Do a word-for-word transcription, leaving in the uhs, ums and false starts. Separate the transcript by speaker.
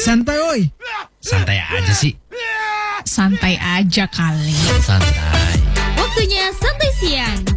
Speaker 1: santai woi.
Speaker 2: Santai aja sih.
Speaker 3: Santai aja kali.
Speaker 2: Santai.
Speaker 4: Waktunya santai siang.